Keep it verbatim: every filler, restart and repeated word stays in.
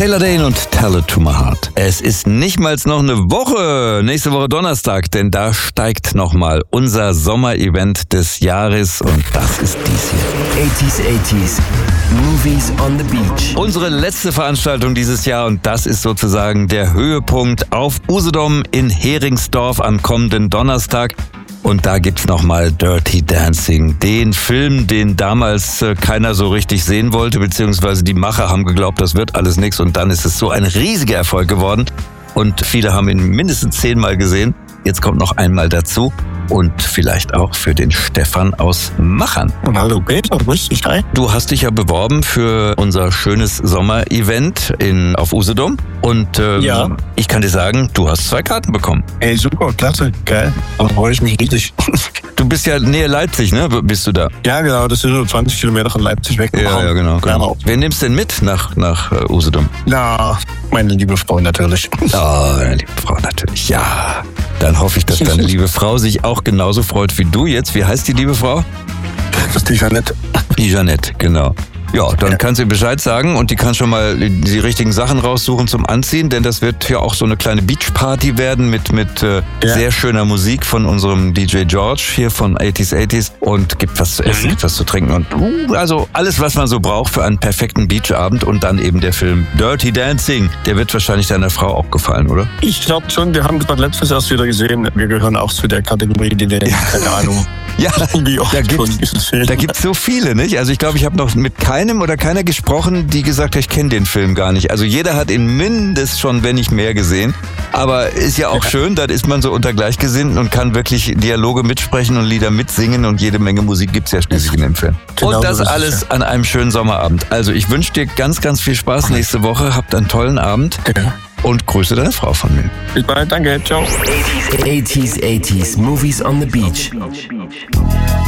Taylor Dayne und Tell It To My Heart. Es ist nicht mal noch eine Woche, nächste Woche Donnerstag, denn da steigt nochmal unser Sommerevent des Jahres und das ist dies hier. achtziger, achtziger Movies on the Beach. Unsere letzte Veranstaltung dieses Jahr und das ist sozusagen der Höhepunkt auf Usedom in Heringsdorf am kommenden Donnerstag. Und da gibt's nochmal Dirty Dancing, den Film, den damals äh, keiner so richtig sehen wollte, beziehungsweise die Macher haben geglaubt, das wird alles nix. Und dann ist es so ein riesiger Erfolg geworden. Und viele haben ihn mindestens zehnmal gesehen. Jetzt kommt noch einmal dazu. Und vielleicht auch für den Stefan aus Machern. Und hallo Peter, grüß dich, hi. Du hast dich ja beworben für unser schönes Sommer-Event in, auf Usedom. Und ähm, Ja. ich kann dir sagen, du hast zwei Karten bekommen. Ey, super, klasse, geil. Da freue ich mich riesig. Du bist ja nähe Leipzig, ne? Bist du da? Ja, genau, das sind so zwanzig Kilometer von Leipzig weg. Ja, ja, genau. genau. Genau. Wen nimmst du denn mit nach, nach äh, Usedom? Na, meine liebe Frau natürlich. Oh, deine liebe Frau natürlich. Ja. Dann hoffe ich, dass deine liebe Frau sich auch genauso freut wie du jetzt. Wie heißt die liebe Frau? Das ist die Jeanette. Die Jeanette, genau. Ja, dann Ja. kannst du ihr Bescheid sagen und die kann schon mal die richtigen Sachen raussuchen zum Anziehen, denn das wird ja auch so eine kleine Beachparty werden mit mit äh, Ja. sehr schöner Musik von unserem D J George hier von achtziger, achtziger und gibt was zu essen, Mhm. gibt was zu trinken und uh, also alles, was man so braucht für einen perfekten Beachabend und dann eben der Film Dirty Dancing. Der wird wahrscheinlich deiner Frau auch gefallen, oder? Ich glaube schon, wir haben gerade letztes erst wieder gesehen, wir gehören auch zu der Kategorie, die der, keine Ahnung, Ja, wie oft da schon gibt's, diesen Film. da gibt's so viele, nicht? Also ich glaube, ich habe noch mit keinem oder keiner gesprochen, die gesagt hat, ich kenne den Film gar nicht. Also jeder hat ihn mindestens schon, wenn nicht mehr gesehen. Aber ist ja auch Ja. schön, dann ist man so unter Gleichgesinnten und kann wirklich Dialoge mitsprechen und Lieder mitsingen und jede Menge Musik gibt's ja schließlich in dem Film. Genau und das so ist es, alles an einem schönen Sommerabend. Also ich wünsche dir ganz, ganz viel Spaß nächste Woche. Habt einen tollen Abend Ja. und grüße deine Frau von mir. Bis bald, danke, ciao. achtziger, achtziger Movies on the Beach.